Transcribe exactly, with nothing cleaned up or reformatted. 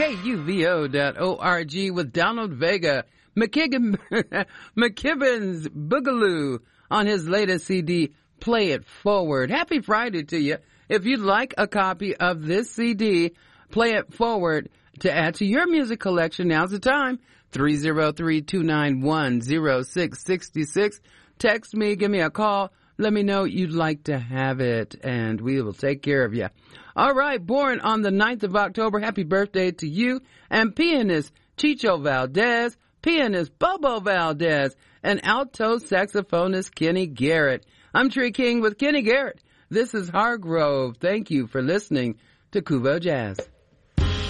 K U V O dot org with Donald Vega, McKibbin, McKibbin's Boogaloo on his latest C D, Play It Forward. Happy Friday to you. If you'd like a copy of this C D, Play It Forward, to add to your music collection, now's the time. three oh three, two nine one, oh six six six. Text me, give me a call. Let me know you'd like to have it, and we will take care of you. All right, born on the ninth of October, happy birthday to you, and pianist Chicho Valdez, pianist Bobo Valdez, and alto saxophonist Kenny Garrett. I'm Tree King with Kenny Garrett. This is Hargrove. Thank you for listening to Kubo Jazz.